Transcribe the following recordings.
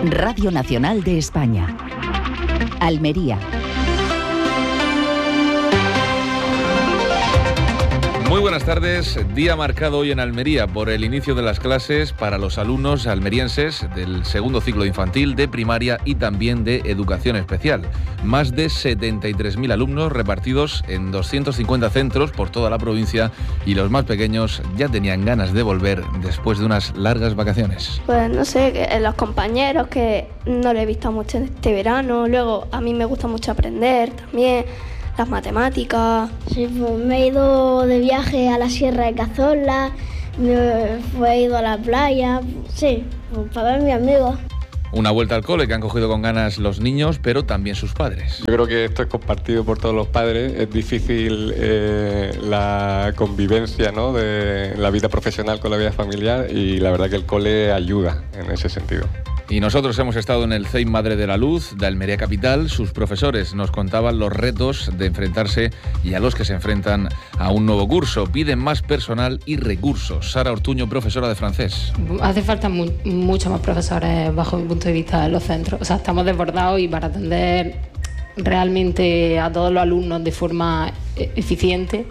Radio Nacional de España. Almería. Muy buenas tardes. Día marcado hoy en Almería por el inicio de las clases para los alumnos almerienses del segundo ciclo infantil, de primaria y también de educación especial. Más de 73.000 alumnos repartidos en 250 centros por toda la provincia, y los más pequeños ya tenían ganas de volver después de unas largas vacaciones. Pues no sé, los compañeros que no les he visto mucho este verano. Luego a mí me gusta mucho aprender también. Las matemáticas. Sí, pues me he ido de viaje a la Sierra de Cazorla, he ido a la playa, sí, pues para ver a mis amigos. Una vuelta al cole que han cogido con ganas los niños, pero también sus padres. Yo creo que esto es compartido por todos los padres. Es difícil la convivencia, ¿no?, de la vida profesional con la vida familiar, y la verdad que el cole ayuda en ese sentido. Y nosotros hemos estado en el CEIP Madre de la Luz de Almería Capital. Sus profesores nos contaban los retos de enfrentarse y a los que se enfrentan a un nuevo curso. Piden más personal y recursos. Sara Ortuño, profesora de francés. Hace falta mucho más profesores bajo mi punto de vista en los centros. O sea, estamos desbordados, y para atender realmente a todos los alumnos de forma eficiente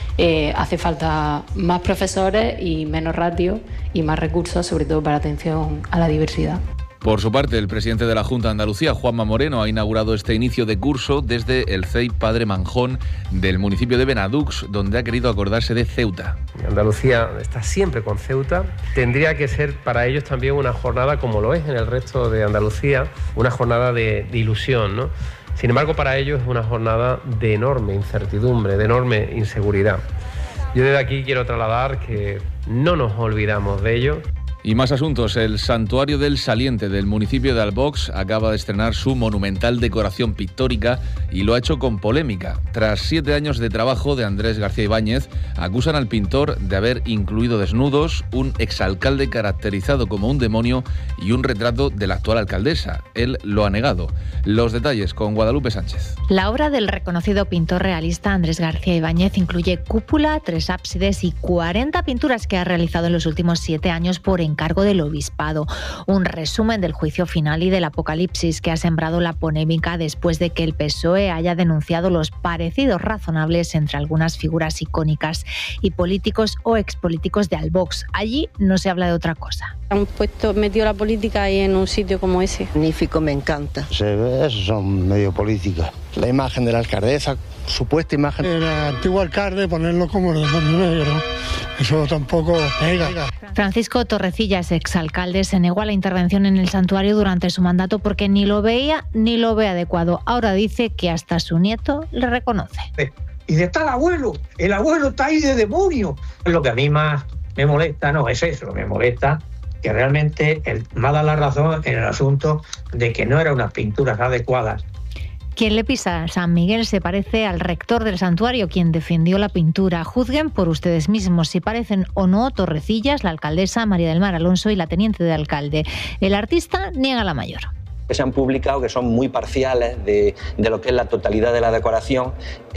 hace falta más profesores y menos ratio y más recursos, sobre todo para atención a la diversidad. Por su parte, el presidente de la Junta de Andalucía, Juanma Moreno, ha inaugurado este inicio de curso desde el CEIP Padre Manjón del municipio de Benadux, donde ha querido acordarse de Ceuta. Andalucía está siempre con Ceuta. Tendría que ser para ellos también una jornada, como lo es en el resto de Andalucía, una jornada de ilusión, ¿no? Sin embargo, para ellos es una jornada de enorme incertidumbre, de enorme inseguridad. Yo desde aquí quiero trasladar que no nos olvidamos de ello. Y más asuntos. El Santuario del Saliente del municipio de Albox acaba de estrenar su monumental decoración pictórica, y lo ha hecho con polémica. Tras 7 años de trabajo de Andrés García Ibáñez, acusan al pintor de haber incluido desnudos, un exalcalde caracterizado como un demonio y un retrato de la actual alcaldesa. Él lo ha negado. Los detalles con Guadalupe Sánchez. La obra del reconocido pintor realista Andrés García Ibáñez incluye cúpula, 3 ábsides y 40 pinturas que ha realizado en los últimos 7 años por encargo del obispado. Un resumen del juicio final y del apocalipsis que ha sembrado la polémica después de que el PSOE haya denunciado los parecidos razonables entre algunas figuras icónicas y políticos o expolíticos de Albox. Allí no se habla de otra cosa. Han metido la política ahí en un sitio como ese. Magnífico, me encanta. Eso son medio políticas. La imagen de la alcaldesa, supuesta imagen. El antiguo alcalde, ponerlo como el demonio negro, eso tampoco pega. Francisco Torrecillas, exalcalde, se negó a la intervención en el santuario durante su mandato porque ni lo veía ni lo ve adecuado. Ahora dice que hasta su nieto le reconoce. Y está el abuelo está ahí de demonio. Lo que a mí más me molesta, no es eso, me molesta que realmente me ha dado la razón en el asunto de que no eran unas pinturas adecuadas. Quien le pisa a San Miguel se parece al rector del santuario, quien defendió la pintura. Juzguen por ustedes mismos si parecen o no Torrecillas, la alcaldesa María del Mar Alonso y la teniente de alcalde. El artista niega la mayor. Que se han publicado, que son muy parciales de lo que es la totalidad de la decoración,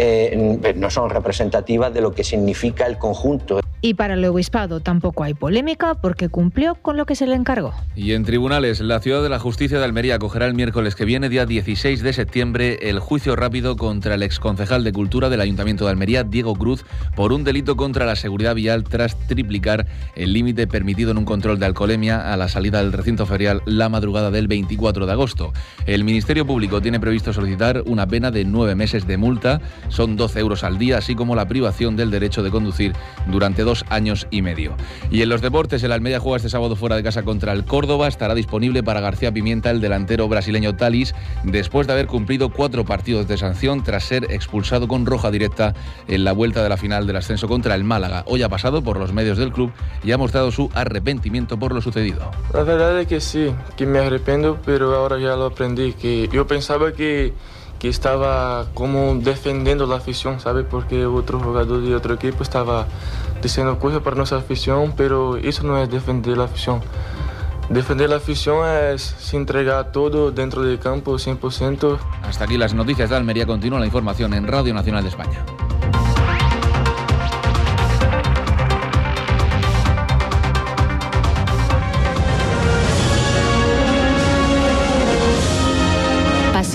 no son representativas de lo que significa el conjunto. Y para el obispado tampoco hay polémica porque cumplió con lo que se le encargó. Y en tribunales, la Ciudad de la Justicia de Almería acogerá el miércoles que viene, día 16 de septiembre, el juicio rápido contra el exconcejal de Cultura del Ayuntamiento de Almería, Diego Cruz, por un delito contra la seguridad vial tras triplicar el límite permitido en un control de alcoholemia a la salida del recinto ferial la madrugada del 24 de agosto. El Ministerio Público tiene previsto solicitar una pena de 9 meses de multa, son 12 euros al día, así como la privación del derecho de conducir durante 2 años y medio. Y en los deportes, el Almería juega este sábado fuera de casa contra el Córdoba. Estará disponible para García Pimienta el delantero brasileño Thalys, después de haber cumplido 4 partidos de sanción tras ser expulsado con roja directa en la vuelta de la final del ascenso contra el Málaga. Hoy ha pasado por los medios del club y ha mostrado su arrepentimiento por lo sucedido. La verdad es que sí, que me arrepiento, pero ahora ya lo aprendí, que yo pensaba que estaba como defendiendo la afición, ¿sabes? Porque otro jugador de otro equipo estaba diciendo cosas para nuestra afición, pero eso no es defender la afición. Defender la afición es entregar todo dentro del campo, 100%. Hasta aquí las noticias de Almería. Continúa la información en Radio Nacional de España.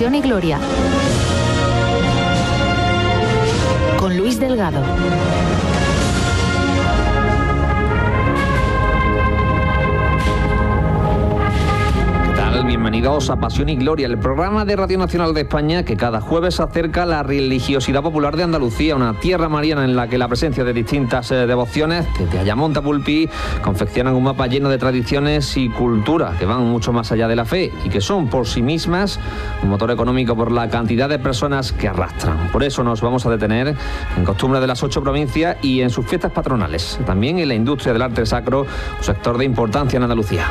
Pasión y Gloria. Con Luis Delgado. Bienvenidos a Pasión y Gloria, el programa de Radio Nacional de España que cada jueves acerca la religiosidad popular de Andalucía, una tierra mariana en la que la presencia de distintas devociones, desde Ayamonte a Pulpí, confeccionan un mapa lleno de tradiciones y cultura que van mucho más allá de la fe y que son por sí mismas un motor económico por la cantidad de personas que arrastran. Por eso nos vamos a detener en costumbres de las 8 provincias y en sus fiestas patronales, también en la industria del arte sacro, un sector de importancia en Andalucía.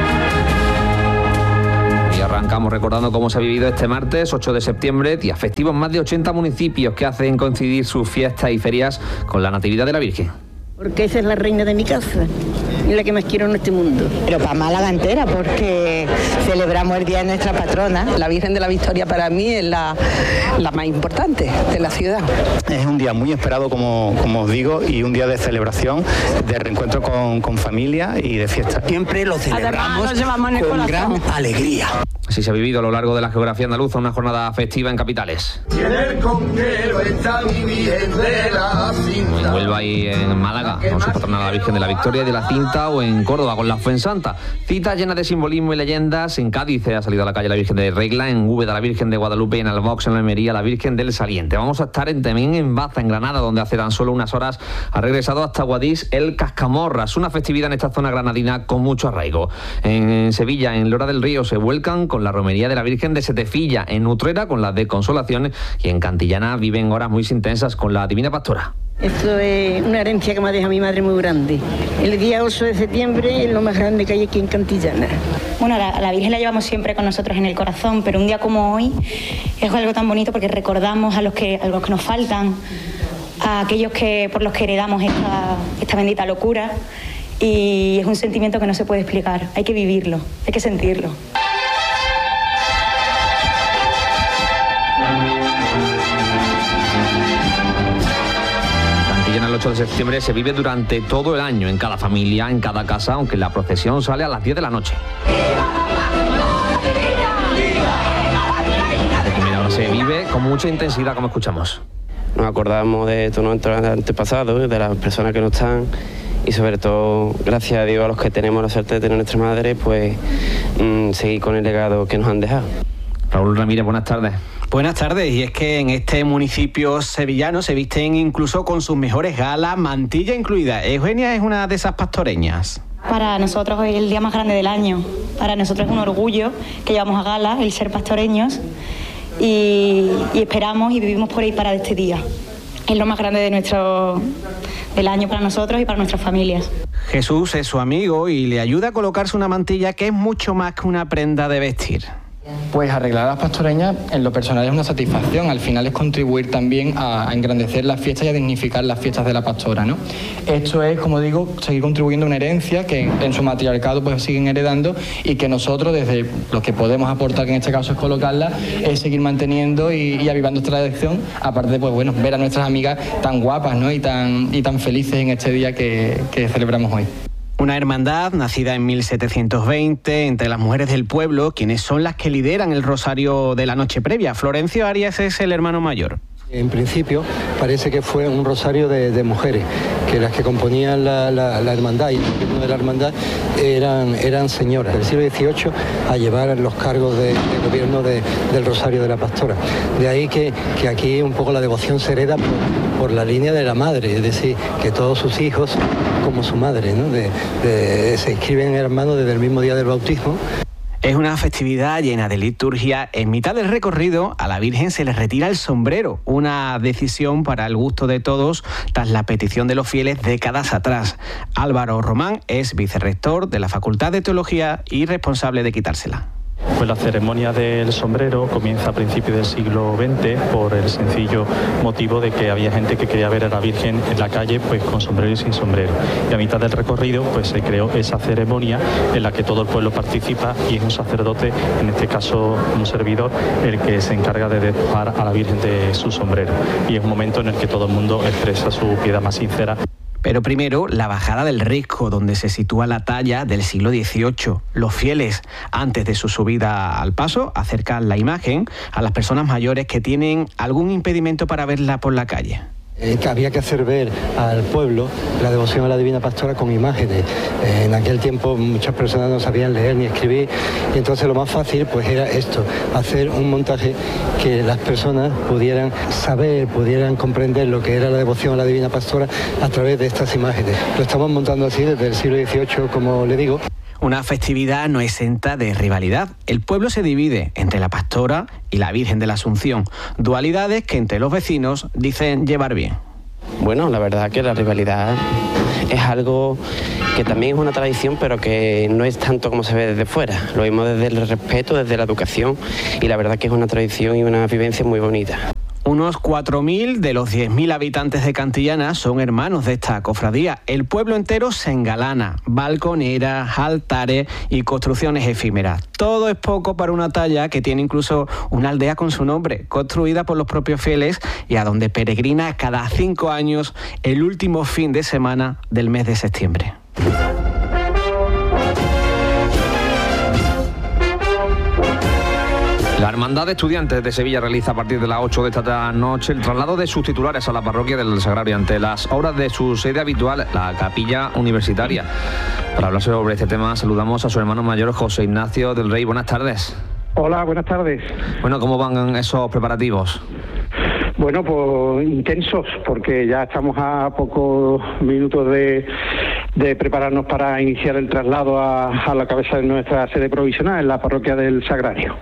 Arrancamos recordando cómo se ha vivido este martes 8 de septiembre, día festivo en más de 80 municipios que hacen coincidir sus fiestas y ferias con la Natividad de la Virgen. Porque esa es la reina de mi casa, es la que más quiero en este mundo. Pero para Málaga entera, porque celebramos el día de nuestra patrona. La Virgen de la Victoria para mí es la más importante de la ciudad. Es un día muy esperado, como os digo, y un día de celebración, de reencuentro con familia y de fiesta. Siempre lo celebramos con gran alegría. Así se ha vivido a lo largo de la geografía andaluza una jornada festiva en capitales. En Huelva y en Málaga, con su patrona la Virgen de la Victoria y de la Cinta, o en Córdoba con la Fuensanta. Citas llenas de simbolismo y leyendas. En Cádiz ha salido a la calle la Virgen de Regla, en Úbeda la Virgen de Guadalupe y en Albox, en la Almería, la Virgen del Saliente. Vamos a estar también en Baza, en Granada, donde hace tan solo unas horas ha regresado hasta Guadix el Cascamorras, una festividad en esta zona granadina con mucho arraigo. En Sevilla, en Lora del Río, se vuelcan con la romería de la Virgen de Setefilla, en Utrera con la de Consolación y en Cantillana viven horas muy intensas con la Divina Pastora. Esto es una herencia que me ha dejado mi madre muy grande. El día 8 de septiembre es lo más grande que hay aquí en Cantillana. Bueno, a la Virgen la llevamos siempre con nosotros en el corazón, pero un día como hoy es algo tan bonito porque recordamos a los que nos faltan, a aquellos por los que heredamos esta bendita locura, y es un sentimiento que no se puede explicar. Hay que vivirlo, hay que sentirlo. El 8 de septiembre se vive durante todo el año, en cada familia, en cada casa, aunque la procesión sale a las 10 de la noche. Ahora se vive con mucha intensidad, como escuchamos. Nos acordamos de todos nuestros antepasados, de las personas que no están, y sobre todo, gracias a Dios, a los que tenemos la suerte de tener nuestra madre, pues seguir con el legado que nos han dejado. Raúl Ramírez, buenas tardes. Buenas tardes, y es que en este municipio sevillano se visten incluso con sus mejores galas, mantilla incluida. Eugenia es una de esas pastoreñas. Para nosotros hoy es el día más grande del año. Para nosotros es un orgullo que llevamos a gala el ser pastoreños y esperamos y vivimos por ahí para este día. Es lo más grande del año para nosotros y para nuestras familias. Jesús es su amigo y le ayuda a colocarse una mantilla que es mucho más que una prenda de vestir. Pues arreglar las pastoreñas en lo personal es una satisfacción, al final es contribuir también a engrandecer las fiestas y a dignificar las fiestas de la pastora, ¿no? Esto es, como digo, seguir contribuyendo a una herencia que en su matriarcado pues siguen heredando y que nosotros desde lo que podemos aportar, que en este caso es colocarla, es seguir manteniendo y avivando esta tradición, aparte de pues bueno, ver a nuestras amigas tan guapas, ¿no? y tan felices en este día que celebramos hoy. Una hermandad nacida en 1720 entre las mujeres del pueblo, quienes son las que lideran el rosario de la noche previa. Florencio Arias es el hermano mayor. En principio parece que fue un rosario de mujeres, que las que componían la hermandad y el gobierno de la hermandad eran señoras del siglo XVIII a llevar los cargos de gobierno del rosario de la pastora. De ahí que aquí un poco la devoción se hereda por la línea de la madre, es decir, que todos sus hijos como su madre, ¿no? Se inscriben hermanos desde el mismo día del bautismo. Es una festividad llena de liturgia. En mitad del recorrido, a la Virgen se le retira el sombrero, una decisión para el gusto de todos tras la petición de los fieles décadas atrás. Álvaro Román es vicerrector de la Facultad de Teología y responsable de quitársela. Pues la ceremonia del sombrero comienza a principios del siglo XX por el sencillo motivo de que había gente que quería ver a la Virgen en la calle pues con sombrero y sin sombrero. Y a mitad del recorrido pues se creó esa ceremonia en la que todo el pueblo participa y es un sacerdote, en este caso un servidor, el que se encarga de despojar a la Virgen de su sombrero. Y es un momento en el que todo el mundo expresa su piedad más sincera. Pero primero, la bajada del Risco, donde se sitúa la talla del siglo XVIII. Los fieles, antes de su subida al paso, acercan la imagen a las personas mayores que tienen algún impedimento para verla por la calle. Había que hacer ver al pueblo la devoción a la Divina Pastora con imágenes. En aquel tiempo muchas personas no sabían leer ni escribir, y entonces lo más fácil pues era esto, hacer un montaje que las personas pudieran saber, pudieran comprender lo que era la devoción a la Divina Pastora a través de estas imágenes. Lo estamos montando así desde el siglo XVIII, como le digo. Una festividad no exenta de rivalidad. El pueblo se divide entre la Pastora y la Virgen de la Asunción, dualidades que entre los vecinos dicen llevar bien. Bueno, la verdad que la rivalidad es algo que también es una tradición, pero que no es tanto como se ve desde fuera. Lo vimos desde el respeto, desde la educación, y la verdad que es una tradición y una vivencia muy bonita. Unos 4.000 de los 10.000 habitantes de Cantillana son hermanos de esta cofradía. El pueblo entero se engalana, balconeras, altares y construcciones efímeras. Todo es poco para una talla que tiene incluso una aldea con su nombre, construida por los propios fieles y a donde peregrina cada 5 años el último fin de semana del mes de septiembre. La Hermandad de Estudiantes de Sevilla realiza a partir de las 8 de esta noche el traslado de sus titulares a la parroquia del Sagrario ante las obras de su sede habitual, la Capilla Universitaria. Para hablar sobre este tema saludamos a su hermano mayor, José Ignacio del Rey. Buenas tardes. Hola, buenas tardes. Bueno, ¿cómo van esos preparativos? Bueno, pues intensos, porque ya estamos a pocos minutos de prepararnos para iniciar el traslado a la cabeza de nuestra sede provisional, en la parroquia del Sagrario.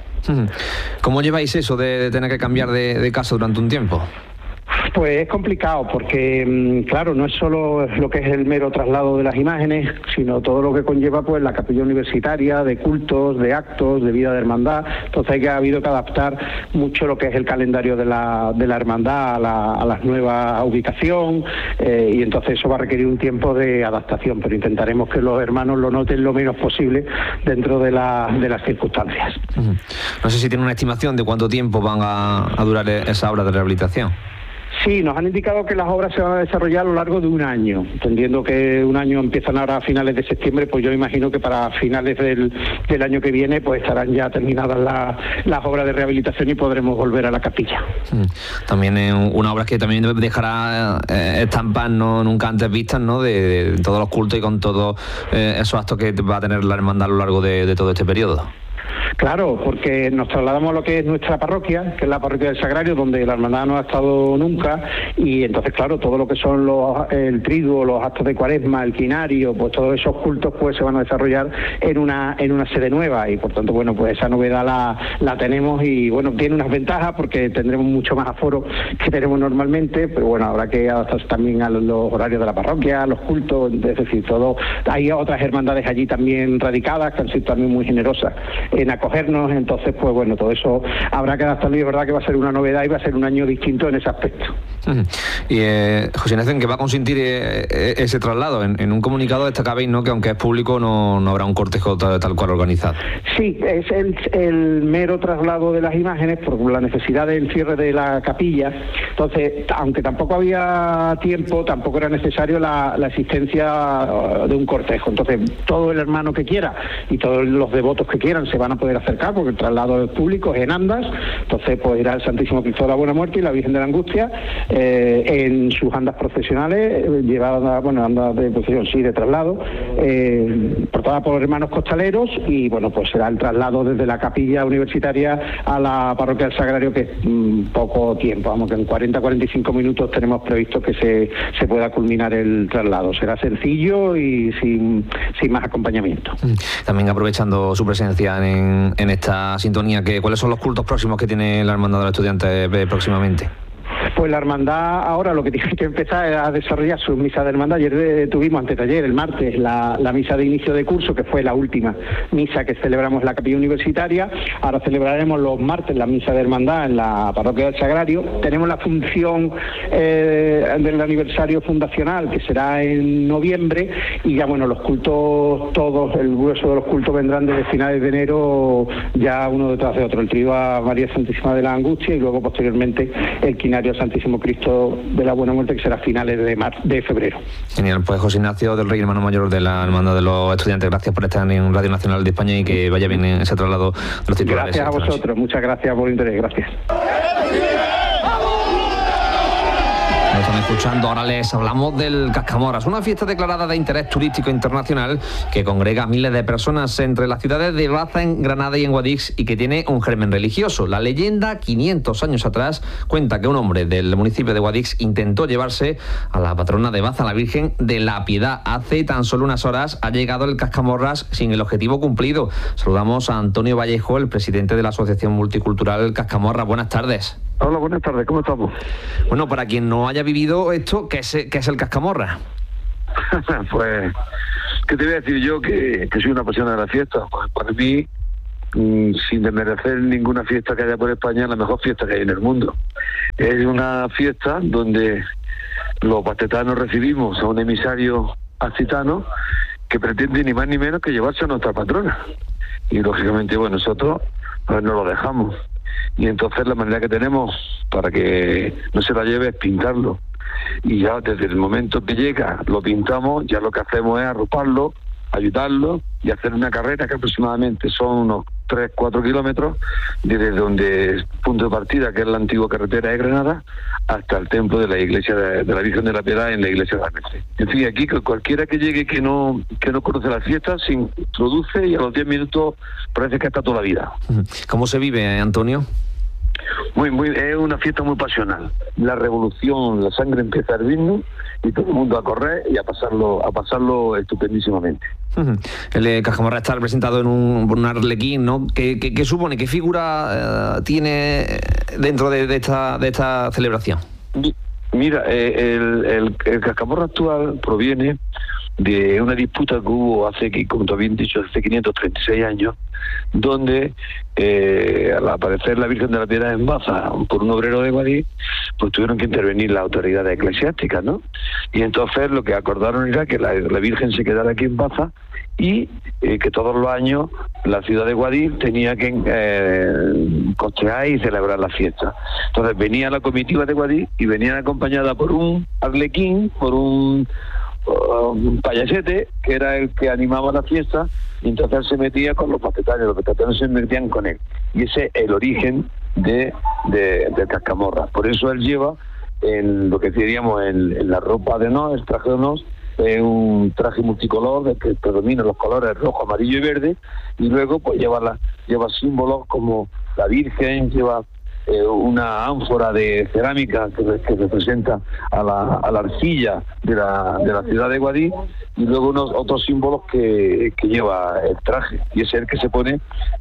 ¿Cómo lleváis eso de tener que cambiar de casa durante un tiempo? Pues es complicado porque, claro, no es solo lo que es el mero traslado de las imágenes, sino todo lo que conlleva pues la capilla universitaria, de cultos, de actos, de vida de hermandad. Entonces ha habido que adaptar mucho lo que es el calendario de la hermandad a la nueva ubicación, y entonces eso va a requerir un tiempo de adaptación, pero intentaremos que los hermanos lo noten lo menos posible dentro de las circunstancias. No sé si tiene una estimación de cuánto tiempo van a durar esa obra de rehabilitación. Sí, nos han indicado que las obras se van a desarrollar a lo largo de un año. Entendiendo que un año empiezan ahora a finales de septiembre, pues yo imagino que para finales del año que viene pues estarán ya terminadas las obras de rehabilitación y podremos volver a la capilla. También una obra que también dejará estampas nunca antes vistas, ¿no? De todos los cultos y con todos esos actos que va a tener la hermandad a lo largo de todo este periodo. Claro, porque nos trasladamos a lo que es nuestra parroquia, que es la parroquia del Sagrario, donde la hermandad no ha estado nunca, y entonces, claro, todo lo que son el triduo, los actos de cuaresma, el quinario, pues todos esos cultos pues se van a desarrollar en una sede nueva, y por tanto, bueno, pues esa novedad la tenemos, y bueno, tiene unas ventajas porque tendremos mucho más aforo que tenemos normalmente, pero bueno, habrá que adaptarse también a los horarios de la parroquia, a los cultos, es decir, todo. Hay otras hermandades allí también radicadas que han sido también muy generosas en acogernos, entonces pues bueno, todo eso habrá que adaptarlo, y es verdad que va a ser una novedad y va a ser un año distinto en ese aspecto. Y José Ignacio, ¿en qué va a consistir ese traslado? En un comunicado destacabais, ¿no?, que aunque es público no habrá un cortejo tal cual organizado. Sí, es el mero traslado de las imágenes por la necesidad del cierre de la capilla. Entonces, aunque tampoco había tiempo, tampoco era necesario la existencia de un cortejo. Entonces, todo el hermano que quiera y todos los devotos que quieran se van a poder acercar, porque el traslado es público, es en andas. Entonces pues irá el Santísimo Cristo de la Buena Muerte y la Virgen de la Angustia en sus andas procesionales, llevadas, bueno, andas de procesión, sí, de traslado, portada por hermanos costaleros, y bueno, pues será el traslado desde la capilla universitaria a la parroquia del Sagrario, que es poco tiempo, vamos, que en 40-45 minutos tenemos previsto que se pueda culminar el traslado. Será sencillo y sin más acompañamiento. También aprovechando su presencia en esta sintonía, ¿cuáles son los cultos próximos que tiene la Hermandad de los Estudiantes próximamente? Pues la hermandad ahora lo que tiene que empezar es a desarrollar sus misas de hermandad. Ayer tuvimos, antes de ayer, el martes, la misa de inicio de curso, que fue la última misa que celebramos en la capilla universitaria. Ahora celebraremos los martes la misa de hermandad en la parroquia del Sagrario. Tenemos la función del aniversario fundacional, que será en noviembre, y ya bueno, los cultos todos, el grueso de los cultos vendrán desde finales de enero, ya uno detrás de otro. El triduo a María Santísima de la Angustia y luego posteriormente el quinario Santísimo Santísimo Cristo de la Buena Muerte, que será a finales de febrero. Genial, pues José Ignacio del Rey, hermano mayor de la Hermandad de los Estudiantes, gracias por estar en Radio Nacional de España y que vaya bien ese traslado de los titulares. Gracias a vosotros, muchas gracias por el interés, gracias. Nos están escuchando, ahora les hablamos del Cascamorras, una fiesta declarada de interés turístico internacional que congrega a miles de personas entre las ciudades de Baza, en Granada y en Guadix, y que tiene un germen religioso. La leyenda, 500 años atrás, cuenta que un hombre del municipio de Guadix intentó llevarse a la patrona de Baza, la Virgen de la Piedad. Hace tan solo unas horas ha llegado el Cascamorras sin el objetivo cumplido. Saludamos a Antonio Vallejo, el presidente de la Asociación Multicultural Cascamorras. Buenas tardes. Hola, buenas tardes, ¿cómo estamos? Bueno, para quien no haya vivido esto, ¿qué es el Cascamorra? Pues, ¿qué te voy a decir yo? Que soy una apasionada de la fiesta. Pues para mí, sin desmerecer ninguna fiesta que haya por España, es la mejor fiesta que hay en el mundo. Es una fiesta donde los pastetanos recibimos a un emisario accitano que pretende ni más ni menos que llevarse a nuestra patrona. Y lógicamente, bueno, nosotros pues no lo dejamos. Y entonces la manera que tenemos para que no se la lleve es pintarlo. Y ya desde el momento que llega, lo pintamos, ya lo que hacemos es arroparlo, ayudarlo y hacer una carrera que aproximadamente son unos 3-4 kilómetros desde donde punto de partida, que es la antigua carretera de Granada, hasta el templo de la iglesia de la Virgen de la Piedad en la iglesia de la Merced. En fin, aquí cualquiera que llegue que no conoce la fiesta se introduce y a los 10 minutos parece que está toda la vida. ¿Cómo se vive, Antonio? Es una fiesta muy pasional. La revolución, la sangre empieza a hervirnos y todo el mundo a correr y a pasarlo estupendísimo.mente. El Cascamorra está representado en un arlequín, ¿no? ¿Qué supone? ¿Qué figura tiene dentro de esta celebración? Mira, el Cascamorra actual proviene de una disputa que hubo como te habían dicho, hace 536 años, donde al aparecer la Virgen de la Piedad en Baza por un obrero de Guadix, pues tuvieron que intervenir las autoridades eclesiásticas, ¿no? Y entonces lo que acordaron era que la Virgen se quedara aquí en Baza y que todos los años la ciudad de Guadix tenía que costear y celebrar la fiesta. Entonces venía la comitiva de Guadix y venían acompañada por un arlequín, por un payasete, que era el que animaba la fiesta, y entonces él se metía con los pastetanos se metían con él. Y ese es el origen del Cascamorra. Por eso él lleva en lo que diríamos en la ropa de nos, el traje de nos, un traje multicolor de que predominan los colores rojo, amarillo y verde, y luego pues lleva símbolos como la Virgen, lleva una ánfora de cerámica que representa a la arcilla de la ciudad de Guadix, y luego unos otros símbolos que lleva el traje, y es el que se pone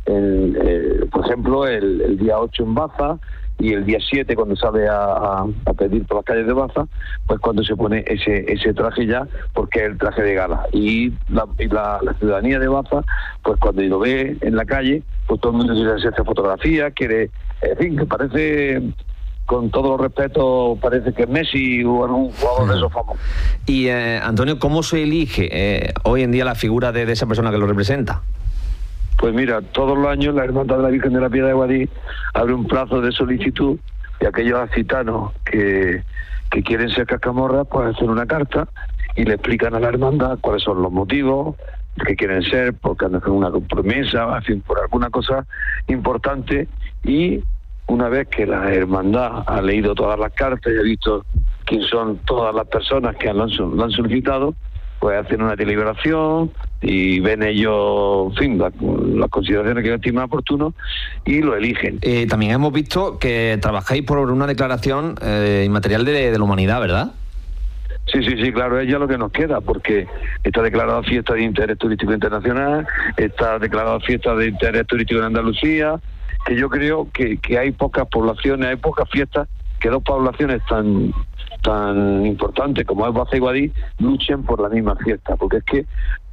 por ejemplo el día 8 en Baza, y el día 7 cuando sale a pedir por las calles de Baza, pues cuando se pone ese traje ya, porque es el traje de gala. Y la ciudadanía de Baza, pues cuando lo ve en la calle, pues todo el mundo quiere hacerse fotografía, quiere, en fin, que parece, con todo los respeto, parece que es Messi o algún jugador de esos famosos. Y Antonio, ¿cómo se elige hoy en día la figura de esa persona que lo representa? Pues mira, todos los años la Hermandad de la Virgen de la Piedad de Guadix abre un plazo de solicitud y aquellos accitanos que quieren ser Cascamorras pues hacen una carta y le explican a la Hermandad cuáles son los motivos que quieren ser, porque han hecho una promesa, en fin, por alguna cosa importante, y una vez que la Hermandad ha leído todas las cartas y ha visto quién son todas las personas que lo han solicitado, pues hacen una deliberación y ven ellos, en fin, las consideraciones que estiman oportuno y lo eligen. También hemos visto que trabajáis por una declaración inmaterial de la humanidad, ¿verdad? Sí, claro, es ya lo que nos queda, porque está declarada fiesta de interés turístico internacional, está declarada fiesta de interés turístico en Andalucía, que yo creo que hay pocas poblaciones, hay pocas fiestas que dos poblaciones tan importantes como es Baza y Guadix luchen por la misma fiesta, porque es que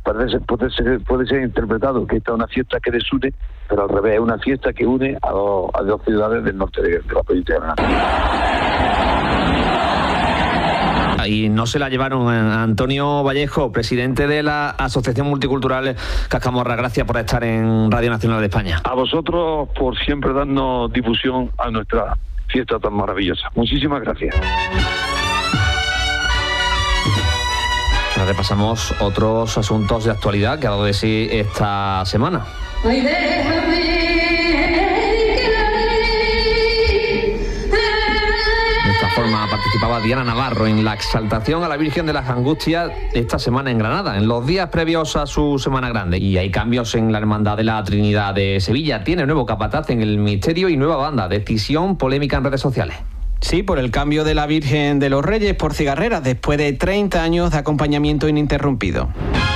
puede ser interpretado que esta es una fiesta que desune, pero al revés, es una fiesta que une a dos ciudades del norte de la provincia de Granada. Y no se la llevaron. Antonio Vallejo, presidente de la Asociación Multicultural Cascamorra, gracias por estar en Radio Nacional de España. A vosotros por siempre darnos difusión a nuestra fiesta tan maravillosa. Muchísimas gracias. Ahora repasamos otros asuntos de actualidad que ha dado de sí esta semana. De esta forma participaba Diana Navarro en la exaltación a la Virgen de las Angustias esta semana en Granada, en los días previos a su Semana Grande. Y hay cambios en la Hermandad de la Trinidad de Sevilla. Tiene nuevo capataz en el misterio y nueva banda. Decisión polémica en redes sociales. Sí, por el cambio de la Virgen de los Reyes por Cigarreras después de 30 años de acompañamiento ininterrumpido.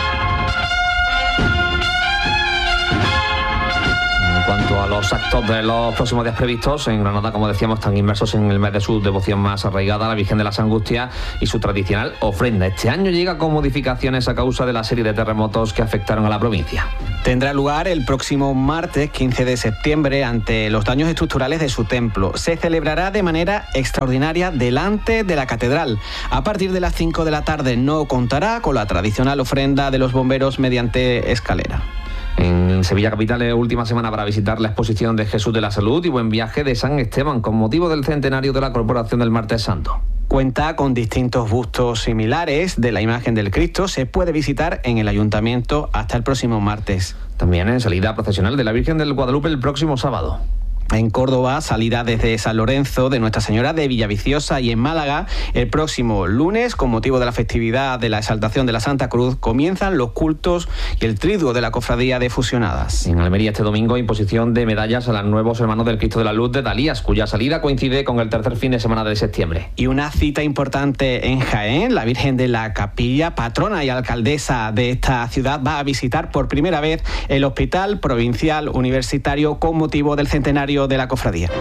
En cuanto a los actos de los próximos días previstos, en Granada, como decíamos, están inmersos en el mes de su devoción más arraigada, la Virgen de las Angustias y su tradicional ofrenda. Este año llega con modificaciones a causa de la serie de terremotos que afectaron a la provincia. Tendrá lugar el próximo martes 15 de septiembre ante los daños estructurales de su templo. Se celebrará de manera extraordinaria delante de la catedral. A partir de las 5 de la tarde no contará con la tradicional ofrenda de los bomberos mediante escalera. En Sevilla capital, última semana para visitar la exposición de Jesús de la Salud y Buen Viaje de San Esteban con motivo del centenario de la Corporación del Martes Santo. Cuenta con distintos bustos similares de la imagen del Cristo. Se puede visitar en el Ayuntamiento hasta el próximo martes. También en salida procesional de la Virgen del Guadalupe el próximo sábado. En Córdoba, salida desde San Lorenzo de Nuestra Señora de Villaviciosa, y en Málaga, el próximo lunes, con motivo de la festividad de la exaltación de la Santa Cruz, comienzan los cultos y el triduo de la Cofradía de Fusionadas. En Almería este domingo, imposición de medallas a los nuevos hermanos del Cristo de la Luz de Dalías, cuya salida coincide con el tercer fin de semana de septiembre. Y una cita importante en Jaén, la Virgen de la Capilla, patrona y alcaldesa de esta ciudad, va a visitar por primera vez el Hospital Provincial Universitario con motivo del centenario de la cofradía.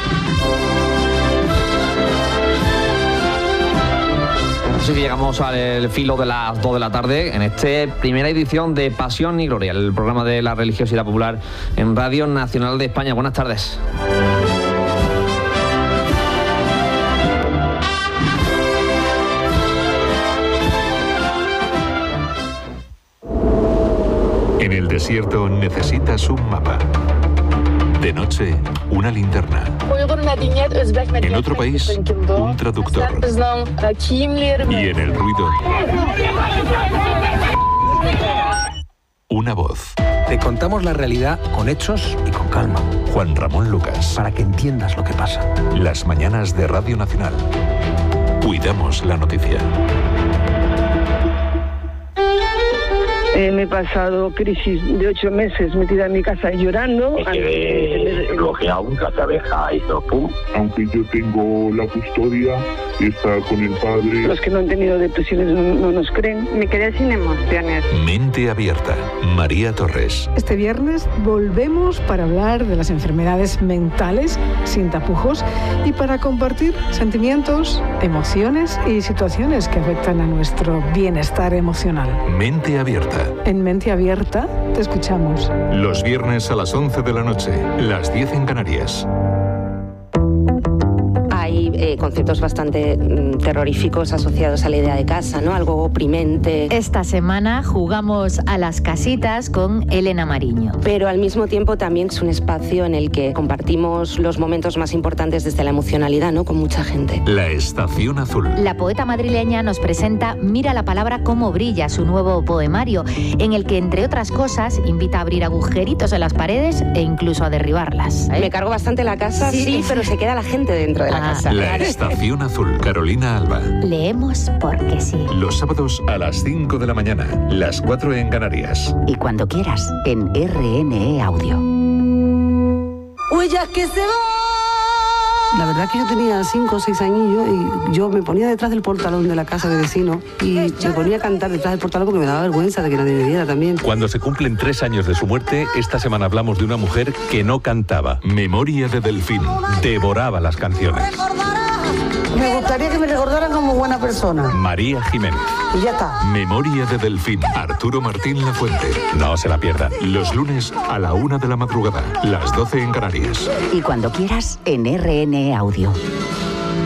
Así que llegamos al filo de las 2 de la tarde en esta primera edición de Pasión y Gloria, el programa de la religiosidad popular en Radio Nacional de España. Buenas tardes. En el desierto necesitas un mapa. De noche, una linterna. En otro país, un traductor. Y en el ruido, una voz. Te contamos la realidad con hechos y con calma. Juan Ramón Lucas. Para que entiendas lo que pasa. Las mañanas de Radio Nacional. Cuidamos la noticia. Me he pasado crisis de 8 meses metida en mi casa llorando. Lo que aún cada vez hay, pum. Aunque yo tengo la custodia, está con el padre. Los que no han tenido depresiones no nos creen. Me quedé sin emociones. Mente abierta. María Torres. Este viernes volvemos para hablar de las enfermedades mentales sin tapujos y para compartir sentimientos, emociones y situaciones que afectan a nuestro bienestar emocional. Mente abierta. En Mente Abierta te escuchamos. Los viernes a las 11 de la noche, las 10 en Canarias. Hay conceptos bastante terroríficos asociados a la idea de casa, ¿no? Algo oprimente. Esta semana jugamos a las casitas con Elena Mariño. Pero al mismo tiempo también es un espacio en el que compartimos los momentos más importantes desde la emocionalidad, ¿no? Con mucha gente. La Estación Azul. La poeta madrileña nos presenta Mira la palabra cómo brilla, su nuevo poemario, en el que, entre otras cosas, invita a abrir agujeritos en las paredes e incluso a derribarlas. Me cargo bastante la casa, sí, pero se queda la gente dentro de la casa. La Estación Azul. Carolina Alba. Leemos porque sí. Los sábados a las 5 de la mañana, las 4 en Canarias. Y cuando quieras, en RNE Audio. Huellas que se van. La verdad que yo tenía 5 o 6 añillos y yo me ponía detrás del portalón de la casa de vecino y me ponía a cantar detrás del portalón porque me daba vergüenza de que nadie me viera también. Cuando se cumplen 3 años de su muerte, esta semana hablamos de una mujer que no cantaba. Memoria de Delfín. Devoraba las canciones. Me gustaría que me recordaran como buena persona. María Jiménez. Y ya está. Memoria de Delfín. Arturo Martín Lafuente. No se la pierdan. Los lunes a la 1 de la madrugada. Las 12 en Canarias. Y cuando quieras, en RNE Audio.